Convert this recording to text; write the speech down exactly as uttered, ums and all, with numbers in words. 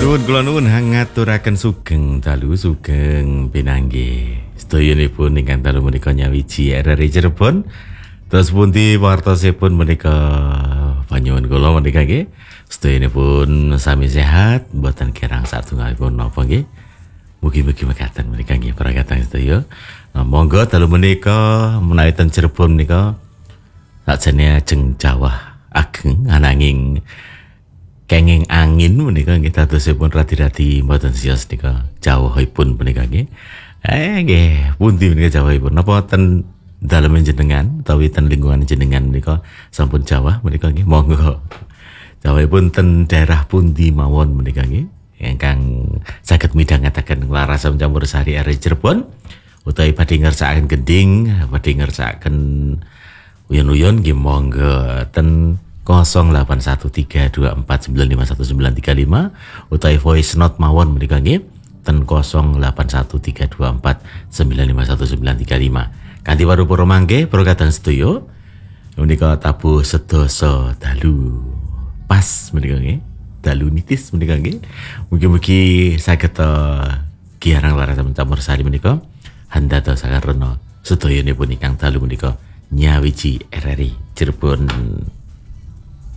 nuwun kula nuwun ngaturaken sugeng dalu sugeng pinanggih. Sedayanipun ingkang dalu menika nyawiji R R I Cirebon. Terus pundi wartosipun menika panyuwun kula menika nggih. Sedayanipun sami sehat, mboten kirang satunggalipun napa nggih. Mugi-mugi mekaten menika nggih para kadang sedaya. Nah, monggo dalu menika menawi ten Cirebon menika sakjane ajeng Jawa ageng ananging kenging angin menika nggih dadosipun radi-radi mboten siyos nika jawahipun menika nggih. Eh nggih, pundi menika jawahipun? Napa ten dalem jenengan utawi ten lingkungan jenengan menika sampun Jawa menika nggih? Monggo. Jawahipun ten daerah pundi mawon menika nggih? Ingkang saged midhangetaken larasam campur sari R R I Cirebon utawi badhe ngersakaken gending, badhe ngersakaken uyon-uyon nggih monggo ten nol delapan satu tiga dua empat sembilan lima satu sembilan tiga lima utawi voice note mawon menika nggih ten nol delapan satu tiga dua empat sembilan lima satu sembilan tiga lima. Kanthi waru para mangke para kadang sedaya menika tabuh sedasa dalu pas menika nggih dalu nitis menika nggih. Mugi-mugi saged kiarang laras campur sari menika handata sakarana sedayanipun ingkang dalu menika nyawiji R R I Cirebon.